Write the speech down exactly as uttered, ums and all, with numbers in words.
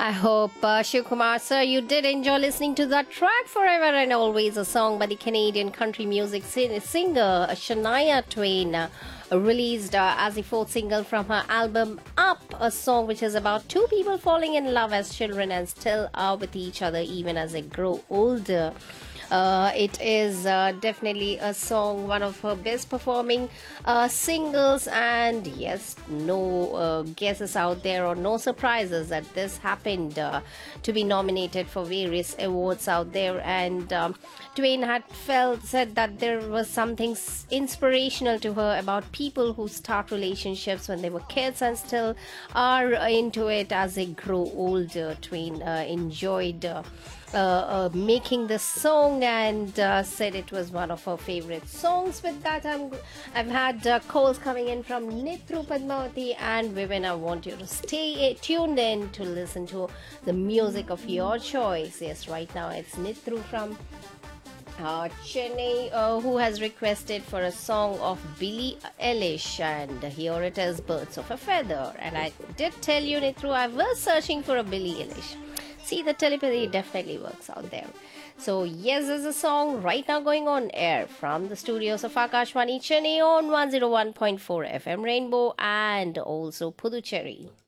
I hope, uh, Shiv Kumar sir, you did enjoy listening to that track Forever and Always, a song by the Canadian country music sin- singer Shania Twain, uh, released uh, as the fourth single from her album Up, a song which is about two people falling in love as children and still are with each other even as they grow older. Uh, it is uh, definitely a song, one of her best performing uh, singles, and yes, no uh, guesses out there or no surprises that this happened uh, to be nominated for various awards out there. And um, Twain had felt said that there was something s- inspirational to her about people who start relationships when they were kids and still are into it as they grow older. Twain uh, enjoyed. Uh, uh, uh, making this song and uh, said it was one of her favorite songs. With that, I'm, I've had uh, calls coming in from Nitru Padmavati and Women. I want you to stay tuned in to listen to the music of your choice. Yes, right now it's Nitru from uh, Chennai, uh, who has requested for a song of Billie Eilish, and here it is, Birds of a Feather. And I did tell you, Nitru, I was searching for a Billie Eilish. See, the telepathy definitely works out there. So, yes, there's a song right now going on air from the studios of Akashvani Chennai on one oh one point four F M Rainbow and also Puducherry.